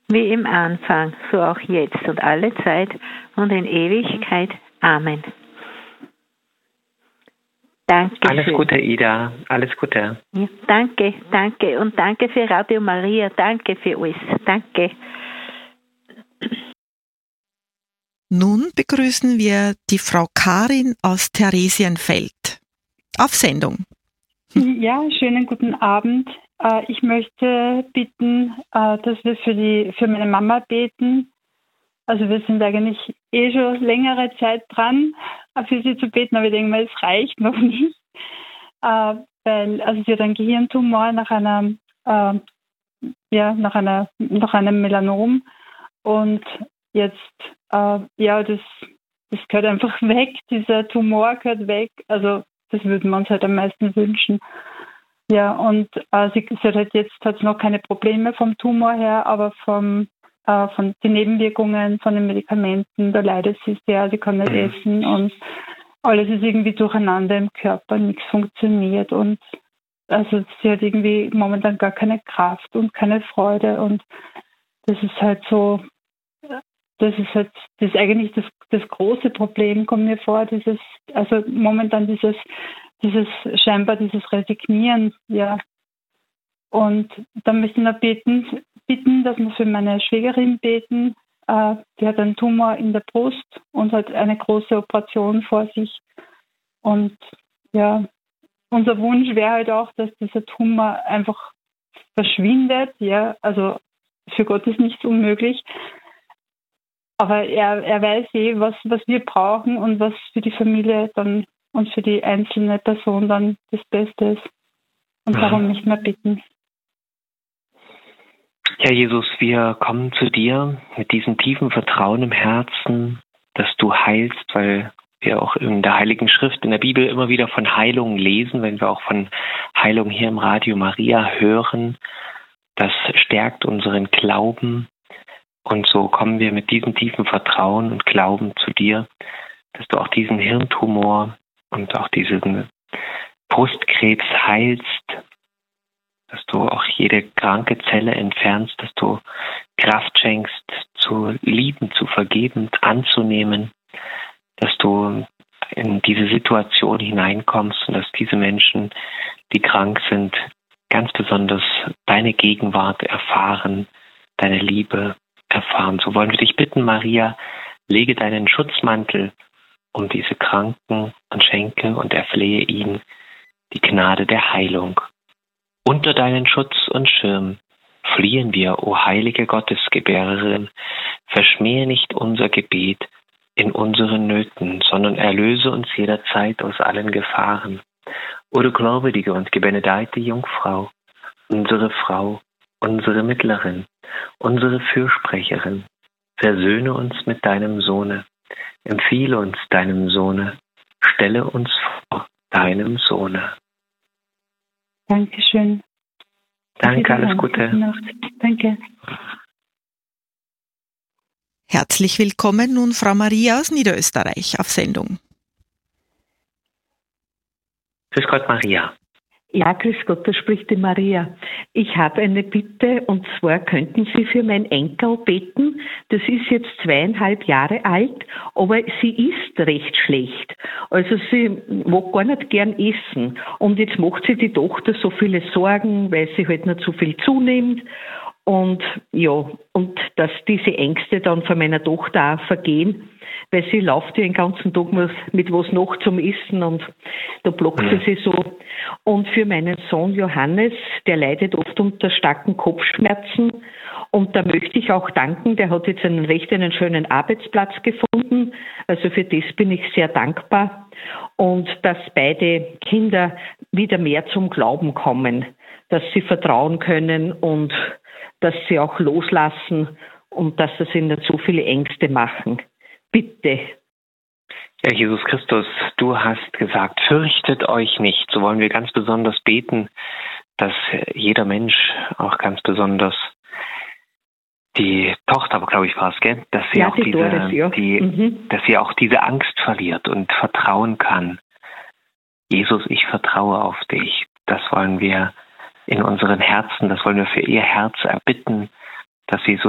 wie im Anfang, so auch jetzt und alle Zeit und in Ewigkeit. Amen. Danke. Alles Gute, Ida. Alles Gute. Ja, danke. Und danke für Radio Maria. Danke für alles. Danke. Nun begrüßen wir die Frau Karin aus Theresienfeld. Auf Sendung. Ja, schönen guten Abend. Ich möchte bitten, dass wir für meine Mama beten. Also wir sind eigentlich schon längere Zeit dran, für sie zu beten, aber ich denke mal, es reicht noch nicht. Weil sie hat einen Gehirntumor nach einem Melanom und jetzt das gehört einfach weg, dieser Tumor gehört weg. Also das würden wir uns halt am meisten wünschen. Ja, und sie hat noch keine Probleme vom Tumor her, aber von den Nebenwirkungen von den Medikamenten, da leidet sie sehr, sie kann nicht essen und alles ist irgendwie durcheinander im Körper, nichts funktioniert und also sie hat irgendwie momentan gar keine Kraft und keine Freude und das ist eigentlich das große Problem, kommt mir vor, momentan dieses Resignieren, ja. Und dann möchte ich noch bitten, dass wir für meine Schwägerin beten. Die hat einen Tumor in der Brust und hat eine große Operation vor sich. Und ja, unser Wunsch wäre halt auch, dass dieser Tumor einfach verschwindet. Ja, also für Gott ist nichts unmöglich. Aber er weiß was wir brauchen und was für die Familie dann und für die einzelne Person dann das Beste ist. Und darum möchte ich mal bitten. Ja, Jesus, wir kommen zu dir mit diesem tiefen Vertrauen im Herzen, dass du heilst, weil wir auch in der Heiligen Schrift, in der Bibel immer wieder von Heilung lesen, wenn wir auch von Heilung hier im Radio Maria hören. Das stärkt unseren Glauben. Und so kommen wir mit diesem tiefen Vertrauen und Glauben zu dir, dass du auch diesen Hirntumor und auch diesen Brustkrebs heilst, dass du auch jede kranke Zelle entfernst, dass du Kraft schenkst, zu lieben, zu vergeben, anzunehmen, dass du in diese Situation hineinkommst und dass diese Menschen, die krank sind, ganz besonders deine Gegenwart erfahren, deine Liebe erfahren. So wollen wir dich bitten, Maria, lege deinen Schutzmantel um diese Kranken und schenke und erflehe ihnen die Gnade der Heilung. Unter deinen Schutz und Schirm fliehen wir, o heilige Gottesgebärerin, verschmähe nicht unser Gebet in unseren Nöten, sondern erlöse uns jederzeit aus allen Gefahren. O du gläubige und gebenedeite Jungfrau, unsere Frau, unsere Mittlerin, unsere Fürsprecherin, versöhne uns mit deinem Sohne, empfehle uns deinem Sohne, stelle uns vor deinem Sohne. Dankeschön. Danke, alles Gute. Danke. Herzlich willkommen nun Frau Maria aus Niederösterreich auf Sendung. Grüß Gott, Maria. Ja, grüß Gott, da spricht die Maria. Ich habe eine Bitte, und zwar könnten Sie für mein Enkel beten. Das ist jetzt 2,5 Jahre alt, aber sie isst recht schlecht. Also sie mag gar nicht gern essen. Und jetzt macht sie die Tochter so viele Sorgen, weil sie halt nicht so viel zunimmt. Und ja, und dass diese Ängste dann von meiner Tochter auch vergehen, weil sie läuft ja den ganzen Tag mit was noch zum Essen und da blockt sie sich so. Und für meinen Sohn Johannes, der leidet oft unter starken Kopfschmerzen und da möchte ich auch danken, der hat jetzt einen schönen Arbeitsplatz gefunden, also für das bin ich sehr dankbar und dass beide Kinder wieder mehr zum Glauben kommen, dass sie vertrauen können und dass sie auch loslassen und dass es ihnen nicht so viele Ängste machen. Bitte. Ja, Jesus Christus, du hast gesagt, fürchtet euch nicht. So wollen wir ganz besonders beten, dass jeder Mensch, auch ganz besonders die Tochter, aber glaube ich war es, gell? Dass sie auch dass sie auch diese Angst verliert und vertrauen kann. Jesus, ich vertraue auf dich. Das wollen wir in unseren Herzen, das wollen wir für ihr Herz erbitten, dass sie so